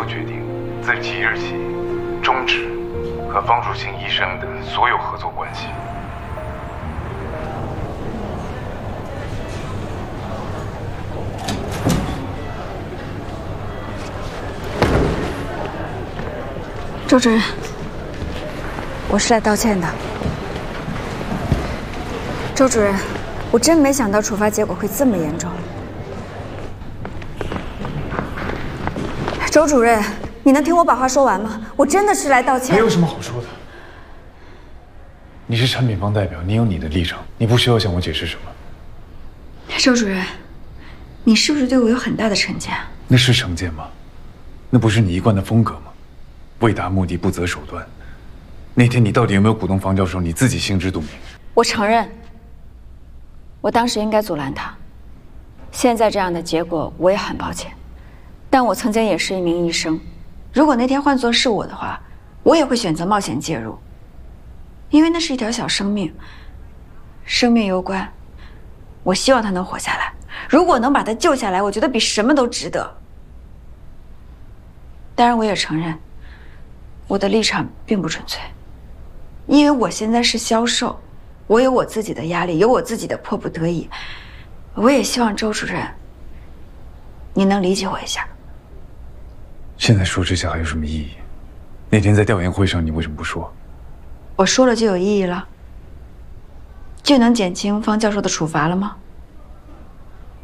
决定自即日起终止和方楚晴医生的所有合作关系。 周主任，我是来道歉的。周主任，我真没想到处罚结果会这么严重。周主任，你能听我把话说完吗？我真的是来道歉。 没有什么好说的。你是陈炳芳代表，你有你的立场，你不需要向我解释什么。 周主任，你是不是对我有很大的成见？ 那是成见吗？那不是你一贯的风格吗？为达目的不择手段。那天你到底有没有鼓动方教授？你自己心知肚明。 我承认，我当时应该阻拦他。现在这样的结果，我也很抱歉。但我曾经也是一名医生，如果那天换作是我的话，我也会选择冒险介入，因为那是一条小生命，生命攸关。我希望他能活下来，如果能把他救下来，我觉得比什么都值得。当然，我也承认，我的立场并不纯粹，因为我现在是销售，我有我自己的压力，有我自己的迫不得已。我也希望周主任，你能理解我一下。 现在说这些还有什么意义？那天在调研会上你为什么不说？ 我说了就有意义了，就能减轻方教授的处罚了吗？